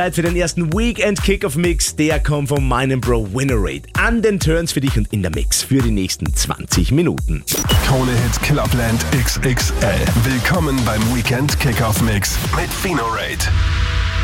Zeit für den ersten Weekend Kickoff Mix. Der kommt von meinem Bro Winnerate. An den Turns für dich und in der Mix für die nächsten 20 Minuten. Krone-Hit Clubland XXL. Willkommen beim Weekend Kickoff Mix mit Winnerate.